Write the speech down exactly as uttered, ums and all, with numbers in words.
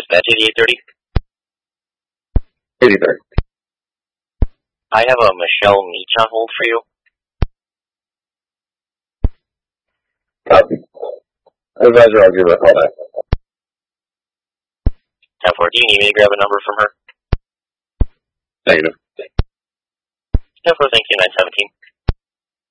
dispatch eighty-eight thirty. eighty thirty. I have a Michelle Meach on hold for you. Copy. Advisor, I'll give her a call back. ten four, do you need me to grab a number from her? Negative. ten four, thank you, nine seventeen.